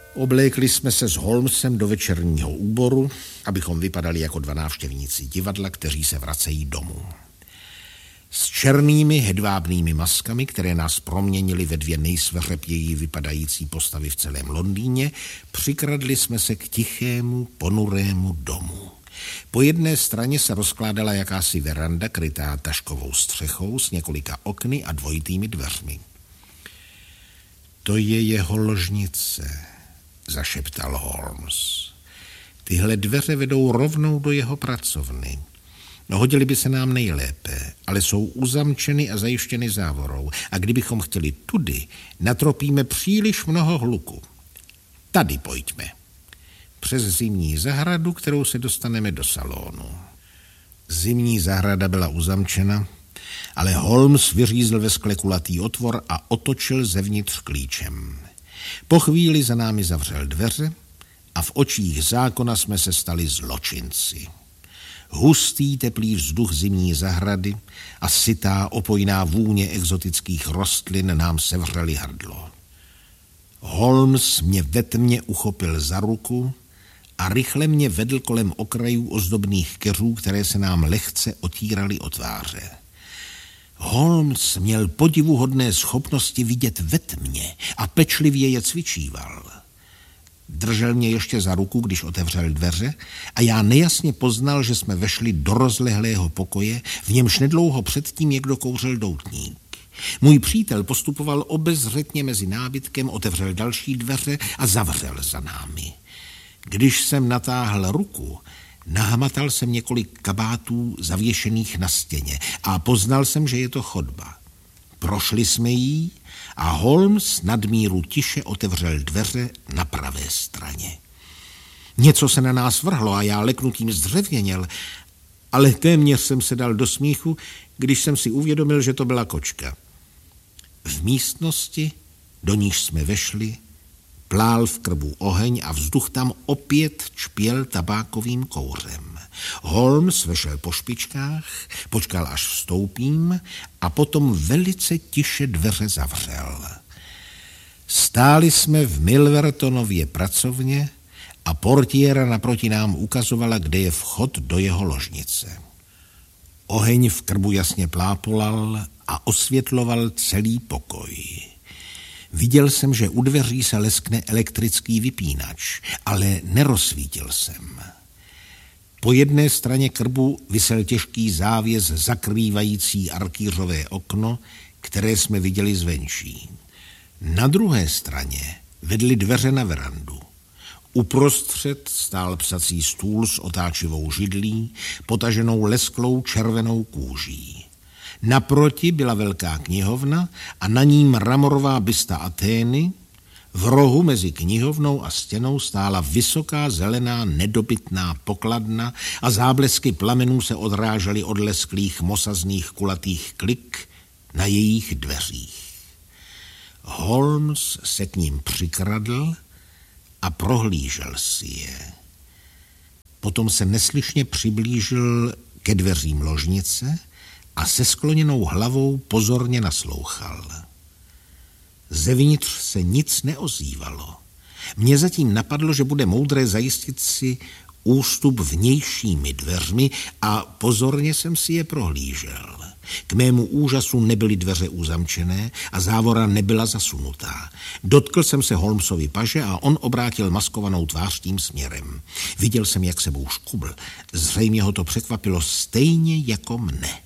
Oblékli jsme se s Holmesem do večerního úboru, abychom vypadali jako dva návštěvníci divadla, kteří se vracejí domů. S černými hedvábnými maskami, které nás proměnily ve dvě nejsveřepěji vypadající postavy v celém Londýně, přikradli jsme se k tichému, ponurému domu. Po jedné straně se rozkládala jakási veranda krytá taškovou střechou s několika okny a dvojitými dveřmi. To je jeho ložnice, zašeptal Holmes. Tyhle dveře vedou rovnou do jeho pracovny. No, hodily by se nám nejlépe, ale jsou uzamčeny a zajištěny závorou. A kdybychom chtěli tudy, natropíme příliš mnoho hluku. Tady pojďme. Přes zimní zahradu, kterou se dostaneme do salonu. Zimní zahrada byla uzamčena, ale Holmes vyřízl ve skle kulatý otvor a otočil zevnitř klíčem. Po chvíli za námi zavřel dveře a v očích zákona jsme se stali zločinci. Hustý teplý vzduch zimní zahrady a sytá opojná vůně exotických rostlin nám sevřely hrdlo. Holmes mě ve tmě uchopil za ruku a rychle mě vedl kolem okrajů ozdobných keřů, které se nám lehce otíraly o tváře. Holmes měl podivuhodné schopnosti vidět ve tmě a pečlivě je cvičíval. Držel mě ještě za ruku, když otevřel dveře a já nejasně poznal, že jsme vešli do rozlehlého pokoje, v němž nedlouho předtím někdo kouřil doutník. Můj přítel postupoval obezřetně mezi nábytkem, otevřel další dveře a zavřel za námi. Když jsem natáhl ruku, nahmatal jsem několik kabátů zavěšených na stěně a poznal jsem, že je to chodba. Prošli jsme jí a Holmes nadmíru tiše otevřel dveře na pravé straně. Něco se na nás vrhlo a já leknutím zdřevěněl, ale téměř jsem se dal do smíchu, když jsem si uvědomil, že to byla kočka. V místnosti, do níž jsme vešli, plál v krbu oheň a vzduch tam opět čpěl tabákovým kouřem. Holmes vešel po špičkách, počkal, až vstoupím a potom velice tiše dveře zavřel. Stáli jsme v Milvertonově pracovně a portiéra naproti nám ukazovala, kde je vchod do jeho ložnice. Oheň v krbu jasně plápolal a osvětloval celý pokoj. Viděl jsem, že u dveří se leskne elektrický vypínač, ale nerozsvítil jsem. Po jedné straně krbu visel těžký závěs zakrývající arkýřové okno, které jsme viděli zvenčí. Na druhé straně vedly dveře na verandu. Uprostřed stál psací stůl s otáčivou židlí, potaženou lesklou červenou kůží. Naproti byla velká knihovna a na ní mramorová bysta Athény. V rohu mezi knihovnou a stěnou stála vysoká zelená nedobytná pokladna a záblesky plamenů se odrážely od lesklých mosazných kulatých klik na jejich dveřích. Holmes se k ním přikradl a prohlížel si je. Potom se neslyšně přiblížil ke dveřím ložnice a se skloněnou hlavou pozorně naslouchal. Zevnitř se nic neozývalo. Mně zatím napadlo, že bude moudré zajistit si ústup vnějšími dveřmi a pozorně jsem si je prohlížel. K mému úžasu nebyly dveře uzamčené a závora nebyla zasunutá. Dotkl jsem se Holmesovy paže a on obrátil maskovanou tvář tím směrem. Viděl jsem, jak sebou škubl. Zřejmě ho to překvapilo stejně jako mne.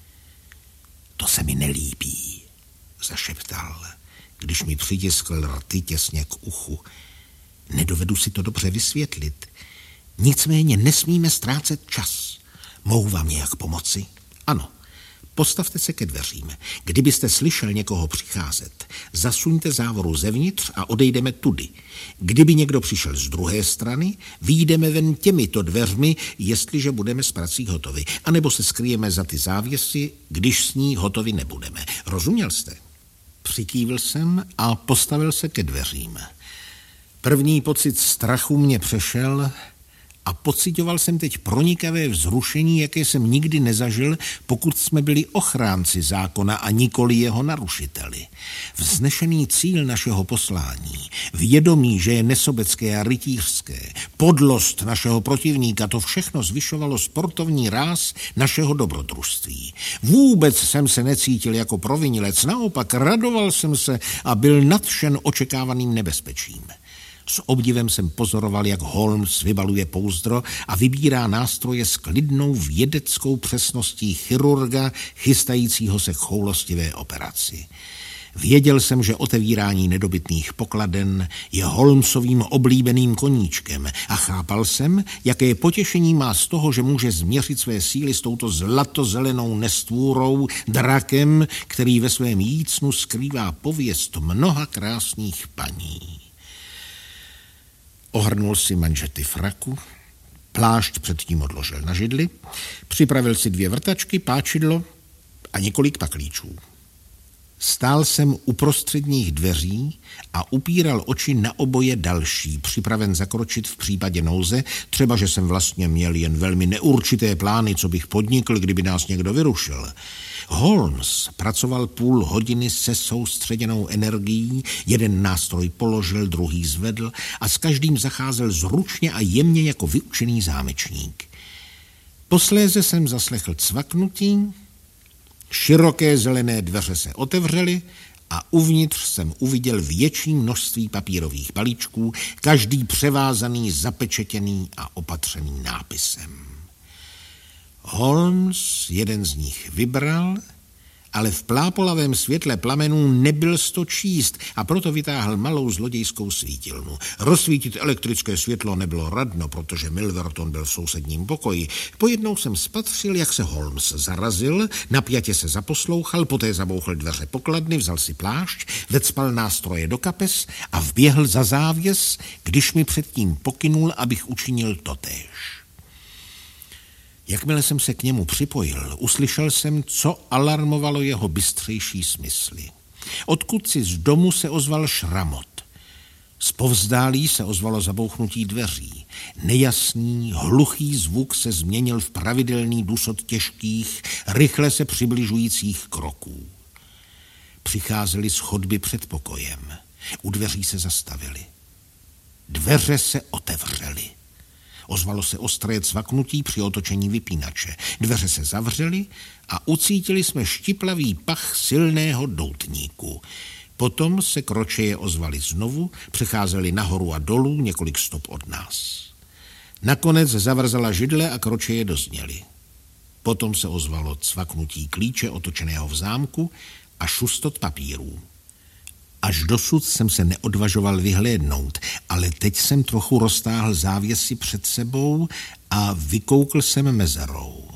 To se mi nelíbí, zašeptal, když mi přitiskl rty těsně k uchu. Nedovedu si to dobře vysvětlit. Nicméně nesmíme ztrácet čas. Mohu vám nějak pomoci? Ano. Postavte se ke dveřím. Kdybyste slyšel někoho přicházet, zasuňte závoru zevnitř a odejdeme tudy. Kdyby někdo přišel z druhé strany, vyjdeme ven těmito dveřmi, jestliže budeme s prací hotovi. A nebo se skryjeme za ty závěsy, když s ní hotovi nebudeme. Rozuměl jste? Přikývl jsem a postavil se ke dveřím. První pocit strachu mě přešel a pocitoval jsem teď pronikavé vzrušení, jaké jsem nikdy nezažil, pokud jsme byli ochránci zákona a nikoli jeho narušiteli. Vznešený cíl našeho poslání, vědomí, že je nesobecké a rytířské, podlost našeho protivníka, to všechno zvyšovalo sportovní ráz našeho dobrodružství. Vůbec jsem se necítil jako provinilec, naopak radoval jsem se a byl nadšen očekávaným nebezpečím. S obdivem jsem pozoroval, jak Holmes vybaluje pouzdro a vybírá nástroje s klidnou vědeckou přesností chirurga, chystajícího se k choulostivé operaci. Věděl jsem, že otevírání nedobytných pokladen je Holmesovým oblíbeným koníčkem a chápal jsem, jaké potěšení má z toho, že může změřit své síly s touto zlatozelenou nestvůrou, drakem, který ve svém jícnu skrývá pověst mnoha krásných paní. Ohrnul si manžety fraku, plášť předtím odložil na židli, připravil si 2 vrtačky, páčidlo a několik paklíčů. Stál jsem u prostředních dveří a upíral oči na oboje další, připraven zakročit v případě nouze, třeba že jsem vlastně měl jen velmi neurčité plány, co bych podnikl, kdyby nás někdo vyrušil. Holmes pracoval půl hodiny se soustředěnou energií, jeden nástroj položil, druhý zvedl a s každým zacházel zručně a jemně jako vyučený zámečník. Posléze jsem zaslechl cvaknutí, široké zelené dveře se otevřely a uvnitř jsem uviděl větší množství papírových balíčků, každý převázaný, zapečetěný a opatřený nápisem. Holmes jeden z nich vybral, ale v plápolavém světle plamenů nebyl to číst a proto vytáhl malou zlodějskou svítilnu. Rozsvítit elektrické světlo nebylo radno, protože Milverton byl v sousedním pokoji. Pojednou jsem spatřil, jak se Holmes zarazil, napjatě se zaposlouchal, poté zabouchl dveře pokladny, vzal si plášť, vecpal nástroje do kapes a vběhl za závěs, když mi předtím pokynul, abych učinil totéž. Jakmile jsem se k němu připojil, uslyšel jsem, co alarmovalo jeho bystřejší smysly. Odkud si z domu se ozval šramot. Zpovzdálí se ozvalo zabouchnutí dveří. Nejasný, hluchý zvuk se změnil v pravidelný dusot těžkých, rychle se přibližujících kroků. Přicházeli z chodby před pokojem. U dveří se zastavili. Dveře se otevřely. Ozvalo se ostré cvaknutí při otočení vypínače. Dveře se zavřely a ucítili jsme štiplavý pach silného doutníku. Potom se kročeje ozvaly znovu, přecházeli nahoru a dolů několik stop od nás. Nakonec zavrzala židle a kročeje dozněly. Potom se ozvalo cvaknutí klíče otočeného v zámku a šustot papírů. Až dosud jsem se neodvažoval vyhlédnout, ale teď jsem trochu roztáhl závěsy před sebou a vykoukl jsem mezerou.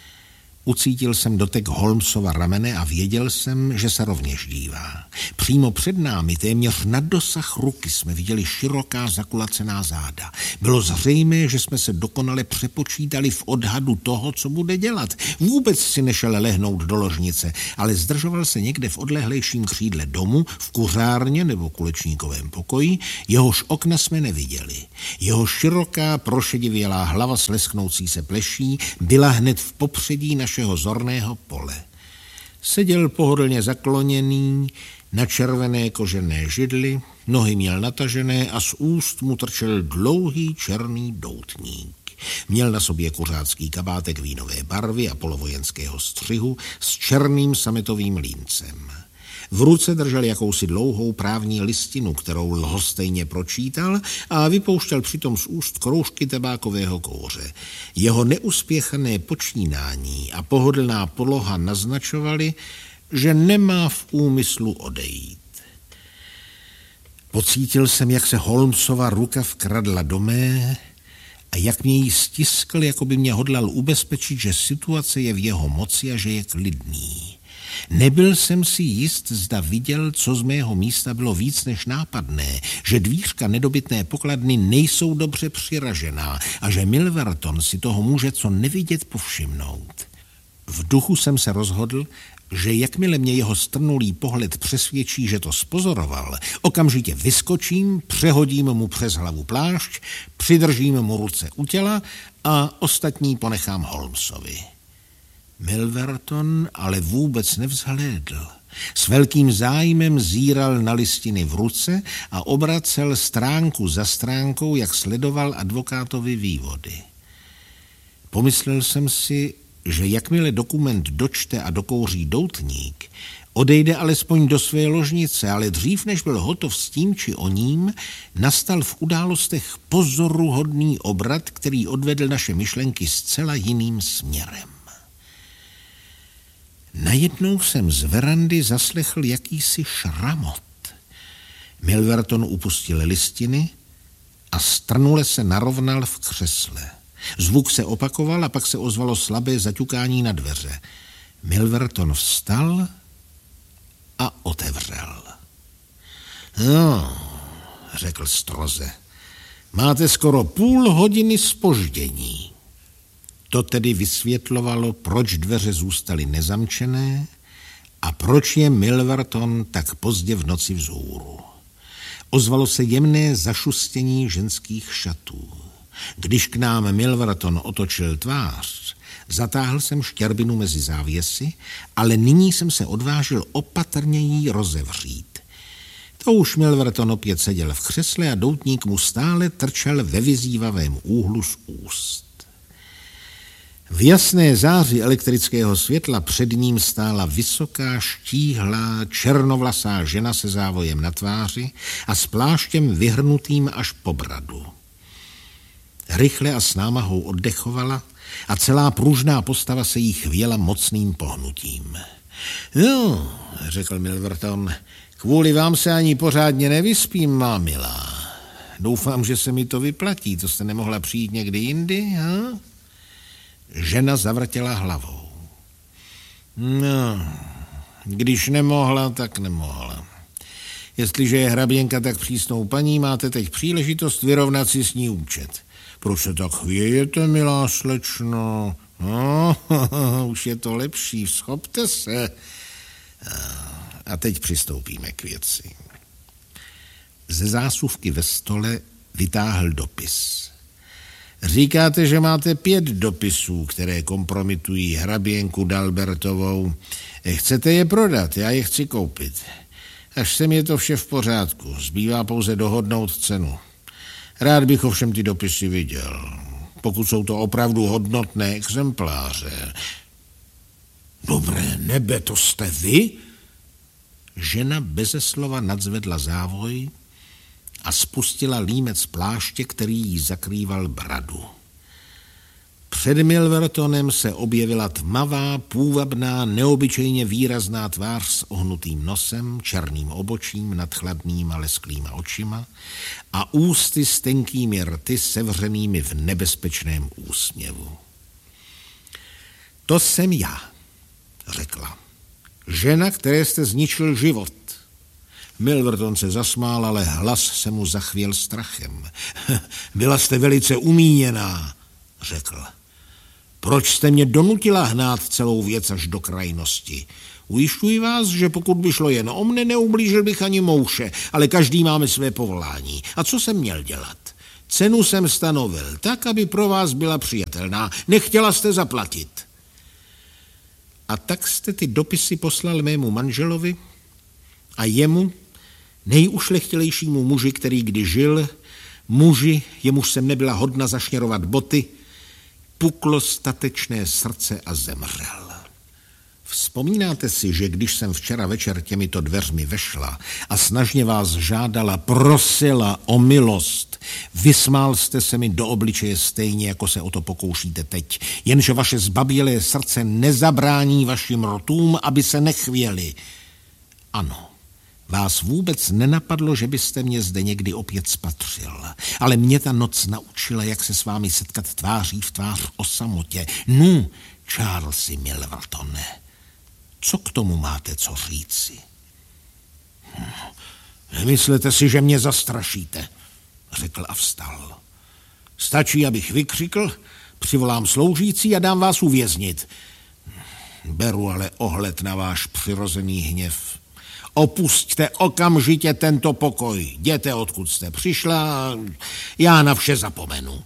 Ucítil jsem dotek Holmesova ramene a věděl jsem, že se rovněž dívá. Přímo před námi, téměř na dosah ruky, jsme viděli široká zakulacená záda. Bylo zřejmé, že jsme se dokonale přepočítali v odhadu toho, co bude dělat. Vůbec si nešel lehnout do ložnice, ale zdržoval se někde v odlehlejším křídle domu, v kuřárně nebo kulečníkovém pokoji, jehož okna jsme neviděli. Jeho široká, prošedivělá hlava s lesknoucí se pleší byla hned v popředí našeho zorného pole. Seděl pohodlně zakloněný na červené kožené židli, nohy měl natažené a z úst mu trčel dlouhý černý doutník. Měl na sobě kuřácký kabátek vínové barvy a polovojenského střihu s černým sametovým líncem. V ruce držel jakousi dlouhou právní listinu, kterou lhostejně pročítal a vypouštěl přitom z úst kroužky tabákového kouře. Jeho neuspěchané počínání a pohodlná poloha naznačovaly, že nemá v úmyslu odejít. Pocítil jsem, jak se Holmesova ruka vkradla do mé a jak mě jí stiskl, jako by mě hodlal ubezpečit, že situace je v jeho moci a že je klidný. Nebyl jsem si jist, zda viděl, co z mého místa bylo víc než nápadné, že dvířka nedobytné pokladny nejsou dobře přiražená a že Milverton si toho může co nevidět povšimnout. V duchu jsem se rozhodl, že jakmile mě jeho strnulý pohled přesvědčí, že to spozoroval, okamžitě vyskočím, přehodím mu přes hlavu plášť, přidržím mu ruce u těla a ostatní ponechám Holmesovi. Milverton ale vůbec nevzhlédl. S velkým zájmem zíral na listiny v ruce a obracel stránku za stránkou, jak sledoval advokátovi vývody. Pomyslel jsem si, že jakmile dokument dočte a dokouří doutník, odejde alespoň do své ložnice, ale dřív, než byl hotov s tím či oním, nastal v událostech pozoruhodný obrat, který odvedl naše myšlenky zcela jiným směrem. Najednou jsem z verandy zaslechl jakýsi šramot. Milverton upustil listiny a strnule se narovnal v křesle. Zvuk se opakoval a pak se ozvalo slabé zaťukání na dveře. Milverton vstal a otevřel. No, řekl stroze, máte skoro půl hodiny zpoždění. To tedy vysvětlovalo, proč dveře zůstaly nezamčené a proč je Milverton tak pozdě v noci vzhůru. Ozvalo se jemné zašustění ženských šatů. Když k nám Milverton otočil tvář, zatáhl jsem štěrbinu mezi závěsy, ale nyní jsem se odvážil opatrně jí rozevřít. To už Milverton opět seděl v křesle a doutník mu stále trčel ve vyzývavém úhlu z úst. V jasné záři elektrického světla před ním stála vysoká, štíhlá, černovlasá žena se závojem na tváři a s pláštěm vyhrnutým až po bradu. Rychle a s námahou oddechovala a celá pružná postava se jí chvěla mocným pohnutím. No, řekl Milverton, kvůli vám se ani pořádně nevyspím, má milá. Doufám, že se mi to vyplatí, to jste nemohla přijít někdy jindy, ha? Žena zavrtěla hlavou. No, když nemohla, tak nemohla. Jestliže je hraběnka tak přísnou paní, máte teď příležitost vyrovnat si s ní účet. Proč se tak chvějete, milá slečno? No, už je to lepší, schopte se. A teď přistoupíme k věci. Ze zásuvky ve stole vytáhl dopis. Říkáte, že máte 5 dopisů, které kompromitují hraběnku Dalbertovou. Chcete je prodat, já je chci koupit. Až sem je to vše v pořádku, zbývá pouze dohodnout cenu. Rád bych ovšem ty dopisy viděl, pokud jsou to opravdu hodnotné exempláře. Dobré nebe, to jste vy? Žena beze slova nadzvedla závoj a spustila límec pláště, který jí zakrýval bradu. Před Milvertonem se objevila tmavá, půvabná, neobyčejně výrazná tvář s ohnutým nosem, černým obočím, nad chladnýma lesklýma očima a ústy s tenkými rty sevřenými v nebezpečném úsměvu. To jsem já, řekla. Žena, které jste zničil život. Milverton se zasmál, ale hlas se mu zachvěl strachem. Byla jste velice umíněná, řekl. Proč jste mě donutila hnát celou věc až do krajnosti? Ujišťuji vás, že pokud by šlo jen o mne, neublížil bych ani mouše, ale každý máme své povolání. A co jsem měl dělat? Cenu jsem stanovil tak, aby pro vás byla přijatelná. Nechtěla jste zaplatit. A tak jste ty dopisy poslal mému manželovi a jemu, nejušlechtilejšímu muži, který kdy žil, muži, jemuž jsem nebyla hodna zašněrovat boty, puklo statečné srdce a zemřel. Vzpomínáte si, že když jsem včera večer těmito dveřmi vešla a snažně vás žádala, prosila o milost, vysmál jste se mi do obličeje stejně, jako se o to pokoušíte teď, jenže vaše zbabělé srdce nezabrání vašim rtům, aby se nechvěli. Ano, vás vůbec nenapadlo, že byste mě zde někdy opět spatřil, ale mě ta noc naučila, jak se s vámi setkat tváří v tvář o samotě. Nu, Charlesi Milvertone, co k tomu máte co říci? Nemyslete si, že mě zastrašíte, řekl a vstal. Stačí, abych vykřikl, přivolám sloužící a dám vás uvěznit. Beru ale ohled na váš přirozený hněv. Opusťte okamžitě tento pokoj. Jděte, odkud jste přišla, já na vše zapomenu.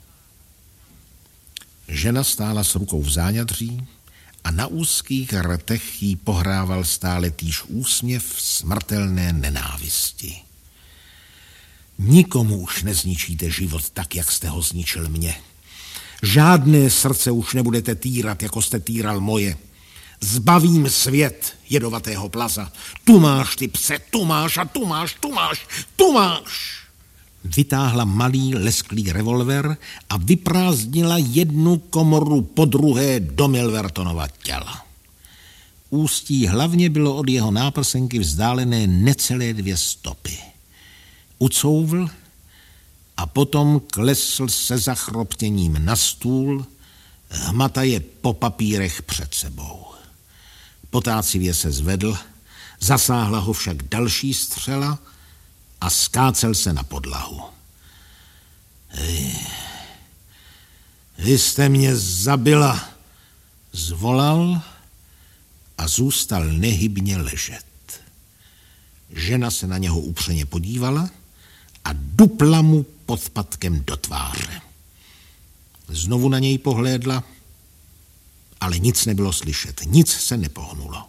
Žena stála s rukou v záňadří a na úzkých rtech jí pohrával stále týž úsměv smrtelné nenávisti. Nikomu už nezničíte život tak, jak jste ho zničil mě. Žádné srdce už nebudete týrat, jako jste týral moje. Zbavím svět jedovatého plaza. Tu máš, ty pse, tu máš a tu máš, tu máš, tu máš. Vytáhla malý lesklý revolver a vyprázdnila jednu komoru po druhé do Milvertonova těla. Ústí hlavně bylo od jeho náprsenky vzdálené necelé 2 stopy. Ucouvl a potom klesl se zachroptěním na stůl, hmataje po papírech před sebou. Potácivě se zvedl, zasáhla ho však další střela a skácel se na podlahu. Vy jste mě zabila, zvolal a zůstal nehybně ležet. Žena se na něho upřeně podívala a dupla mu podpatkem do tváře. Znovu na něj pohlédla, ale nic nebylo slyšet, nic se nepohnulo.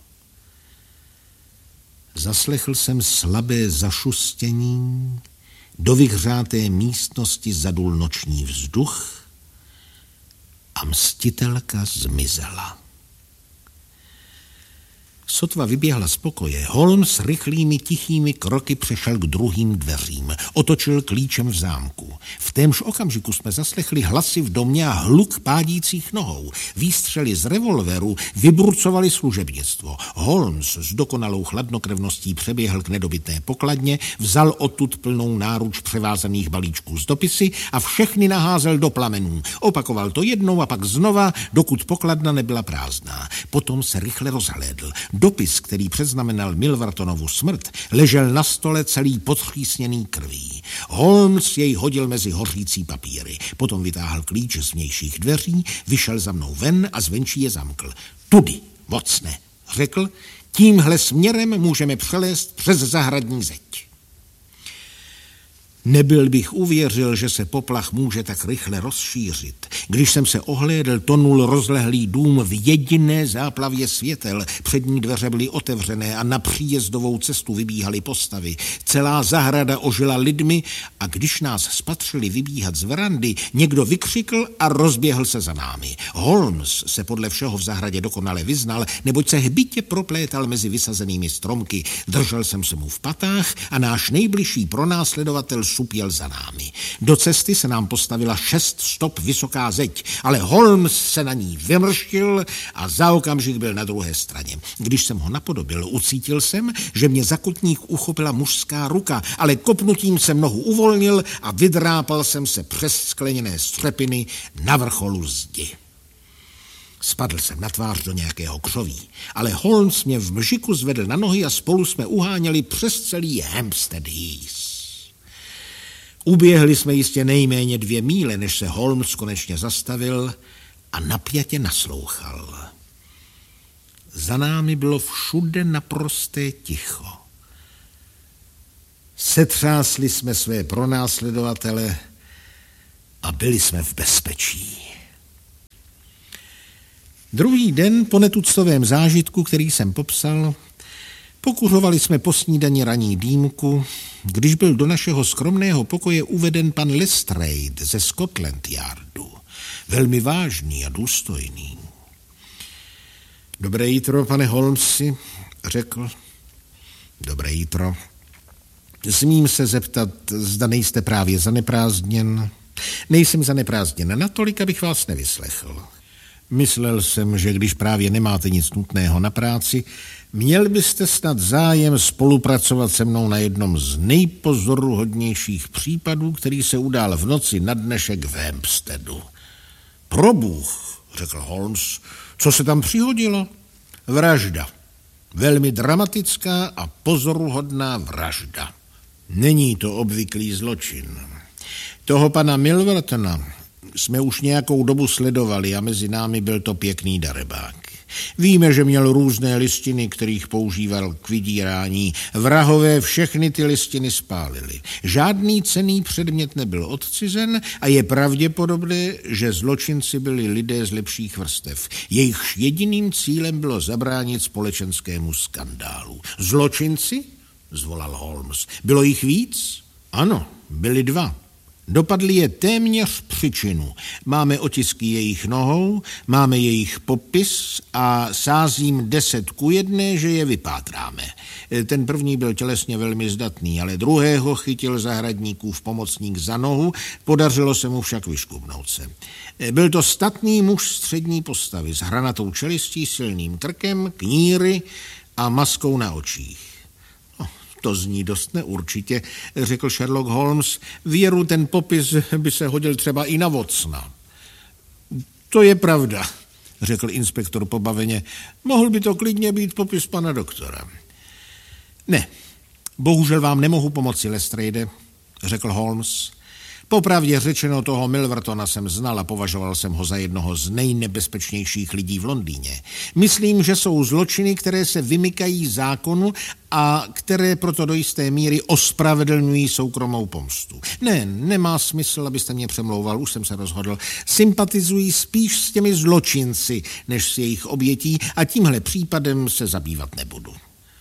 Zaslechl jsem slabé zašustění, do vyhřáté místnosti zadul noční vzduch a mstitelka zmizela. Sotva vyběhla z pokoje, Holmes rychlými tichými kroky přešel k druhým dveřím. Otočil klíčem v zámku. V témž okamžiku jsme zaslechli hlasy v domě a hluk pádících nohou. Výstřely z revolveru vybrucovali služebnictvo. Holmes s dokonalou chladnokrevností přeběhl k nedobytné pokladně, vzal odtud plnou náruč převázaných balíčků s dopisy a všechny naházel do plamenů. Opakoval to jednou a pak znova, dokud pokladna nebyla prázdná. Potom se rychle rozhlédl. Dopis, který předznamenal Milvertonovu smrt, ležel na stole celý podtřísněný krví. Holmes jej hodil mezi hořící papíry. Potom vytáhl klíč z vnějších dveří, vyšel za mnou ven a zvenčí je zamkl. Tudy, mocne, řekl, tímhle směrem můžeme přelézt přes zahradní zeď. Nebyl bych uvěřil, že se poplach může tak rychle rozšířit. Když jsem se ohlédl, tonul rozlehlý dům v jediné záplavě světel. Přední dveře byly otevřené a na příjezdovou cestu vybíhaly postavy. Celá zahrada ožila lidmi a když nás spatřili vybíhat z verandy, někdo vykřikl a rozběhl se za námi. Holmes se podle všeho v zahradě dokonale vyznal, neboť se hbitě proplétal mezi vysazenými stromky. Držel jsem se mu v patách a náš nejbližší pronásledovatel supěl za námi. Do cesty se nám postavila 6 stop vysoká zeď, ale Holmes se na ní vymrštil a za okamžik byl na druhé straně. Když jsem ho napodobil, ucítil jsem, že mě za kotník uchopila mužská ruka, ale kopnutím jsem nohu uvolnil a vydrápal jsem se přes skleněné střepiny na vrcholu zdi. Spadl jsem na tvář do nějakého křoví, ale Holmes mě v mžiku zvedl na nohy a spolu jsme uháněli přes celý Hampstead Heath. Uběhli jsme jistě nejméně 2 míle, než se Holmes konečně zastavil a napjatě naslouchal. Za námi bylo všude naprosté ticho. Setřásli jsme své pronásledovatele a byli jsme v bezpečí. Druhý den po netuctovém zážitku, který jsem popsal, pokuřovali jsme po snídani ranní dýmku, když byl do našeho skromného pokoje uveden pan Lestrade ze Scotland Yardu. Velmi vážný a důstojný. Dobré jitro, pane Holmesi, řekl. Dobré jitro. Smím se zeptat, zda nejste právě zaneprázdněn? Nejsem zaneprázdněn natolik, abych vás nevyslechl. Myslel jsem, že když právě nemáte nic nutného na práci, měl byste snad zájem spolupracovat se mnou na jednom z nejpozoruhodnějších případů, který se udál v noci na dnešek v Hampsteadu. Probůh, řekl Holmes, co se tam přihodilo? Vražda. Velmi dramatická a pozoruhodná vražda. Není to obvyklý zločin. Toho pana Milvertona jsme už nějakou dobu sledovali a mezi námi byl to pěkný darebák. Víme, že měl různé listiny, kterých používal k vydírání. Vrahové všechny ty listiny spálili. Žádný cenný předmět nebyl odcizen a je pravděpodobné, že zločinci byli lidé z lepších vrstev. Jejichž jediným cílem bylo zabránit společenskému skandálu. Zločinci? Zvolal Holmes. Bylo jich víc? Ano, byli 2. Dopadli je téměř při činu. Máme otisky jejich nohou, máme jejich popis a sázím 10:1, že je vypátráme. Ten první byl tělesně velmi zdatný, ale druhého chytil zahradníkův pomocník za nohu, podařilo se mu však vyškubnout se. Byl to statný muž střední postavy s hranatou čelistí, silným krkem, kníry a maskou na očích. To zní dost neurčitě, řekl Sherlock Holmes. Věru, ten popis by se hodil třeba i na Watsona. To je pravda, řekl inspektor pobaveně. Mohl by to klidně být popis pana doktora. Ne, bohužel vám nemohu pomoci, Lestrade, řekl Holmes. Popravdě řečeno, toho Milvertona jsem znal a považoval jsem ho za jednoho z nejnebezpečnějších lidí v Londýně. Myslím, že jsou zločiny, které se vymykají zákonu a které proto do jisté míry ospravedlňují soukromou pomstu. Ne, nemá smysl, abyste mě přemlouval, už jsem se rozhodl. Sympatizuji spíš s těmi zločinci, než s jejich obětí a tímhle případem se zabývat nebudu.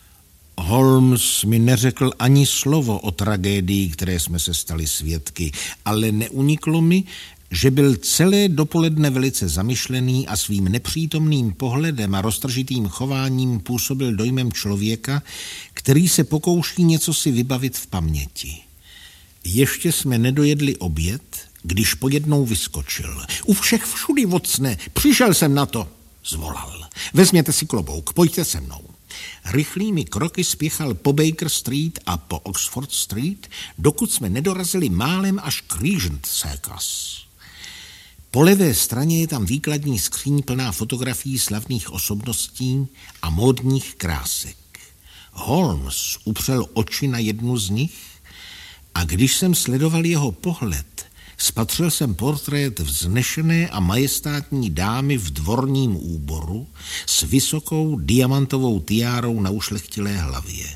Holmes mi neřekl ani slovo o tragédii, které jsme se stali svědky, ale neuniklo mi, že byl celé dopoledne velice zamyšlený a svým nepřítomným pohledem a roztržitým chováním působil dojmem člověka, který se pokouší něco si vybavit v paměti. Ještě jsme nedojedli oběd, když pojednou vyskočil. U všech všudy, Watsone, přišel jsem na to, zvolal. Vezměte si klobouk, pojďte se mnou. Rychlými kroky spěchal po Baker Street a po Oxford Street, dokud jsme nedorazili málem až k Regent Circus. Po levé straně je tam výkladní skříň plná fotografií slavných osobností a módních krásek. Holmes upřel oči na jednu z nich a když jsem sledoval jeho pohled, spatřil jsem portrét vznešené a majestátní dámy v dvorním úboru s vysokou diamantovou tiárou na ušlechtilé hlavě.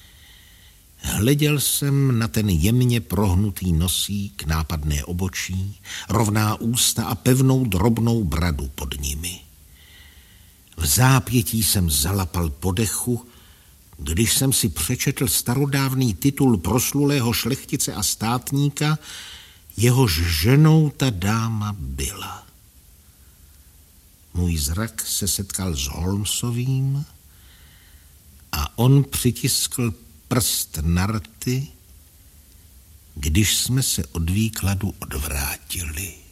Hleděl jsem na ten jemně prohnutý nosík, nápadné obočí, rovná ústa a pevnou drobnou bradu pod nimi. V zápětí jsem zalapal po dechu, když jsem si přečetl starodávný titul proslulého šlechtice a státníka, jehož ženou ta dáma byla. Můj zrak se setkal s Holmesovým a on přitiskl prst na rty, když jsme se od výkladu odvrátili.